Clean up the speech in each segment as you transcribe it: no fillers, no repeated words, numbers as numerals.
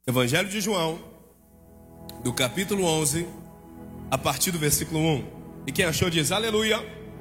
Evangelho de João, do capítulo 11, a partir do versículo 1. E quem achou diz aleluia.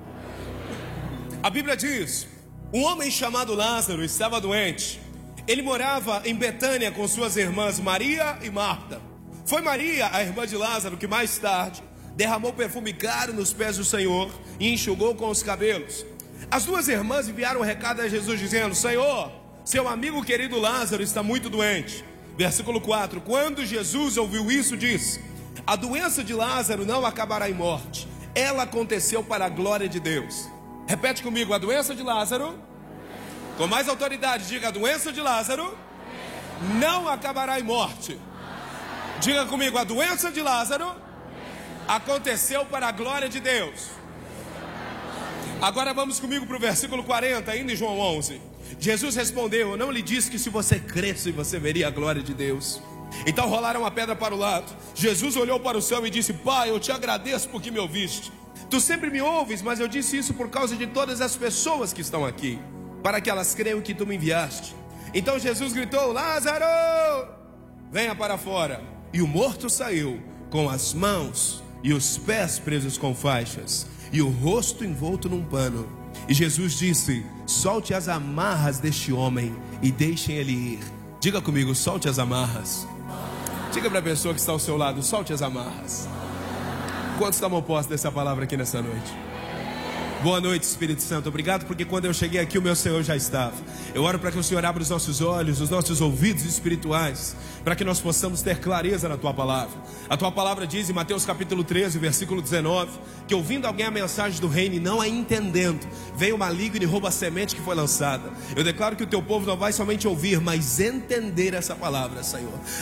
A Bíblia diz: um homem chamado Lázaro estava doente. Ele morava em Betânia com suas irmãs Maria e Marta. Foi Maria, a irmã de Lázaro, que mais tarde derramou perfume caro nos pés do Senhor e enxugou com os cabelos. As duas irmãs enviaram um recado a Jesus dizendo: Senhor, seu amigo querido Lázaro está muito doente. Versículo 4. Quando Jesus ouviu isso, disse: a doença de Lázaro não acabará em morte. Ela aconteceu para a glória de Deus. Repete comigo: a doença de Lázaro, com mais autoridade, diga: a doença de Lázaro não acabará em morte. Diga comigo: a doença de Lázaro aconteceu para a glória de Deus. Agora vamos comigo para o versículo 40, ainda em João 11. Jesus respondeu: eu não lhe disse que se você cresce você veria a glória de Deus? Então rolaram a pedra para o lado. Jesus olhou para o céu e disse: Pai, eu te agradeço porque me ouviste. Tu sempre me ouves, mas eu disse isso por causa de todas as pessoas que estão aqui, para que elas creiam que tu me enviaste. Então Jesus gritou: Lázaro, venha para fora. E o morto saiu, com as mãos e os pés presos com faixas, e o rosto envolto num pano. E Jesus disse: solte as amarras deste homem e deixem ele ir. Diga comigo: solte as amarras. Diga para a pessoa que está ao seu lado: solte as amarras. Quantos tomam posse dessa palavra aqui nessa noite? Boa noite, Espírito Santo. Obrigado porque quando eu cheguei aqui o meu Senhor já estava. Eu oro para que o Senhor abra os nossos olhos, os nossos ouvidos espirituais, para que nós possamos ter clareza na Tua palavra. A Tua palavra diz em Mateus capítulo 13, versículo 19, que ouvindo alguém a mensagem do reino e não a entendendo, vem o maligno e rouba a semente que foi lançada. Eu declaro que o Teu povo não vai somente ouvir, mas entender essa palavra, Senhor.